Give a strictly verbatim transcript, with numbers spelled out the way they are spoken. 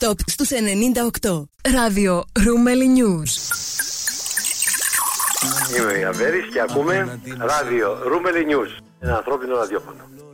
Top στους ενενήντα οκτώ. Ράδιο Ρούμελι News. Είμαι η Αβέρης και ακούμε Ράδιο Ρούμελι News. Ένα ανθρώπινο ραδιόφωνο.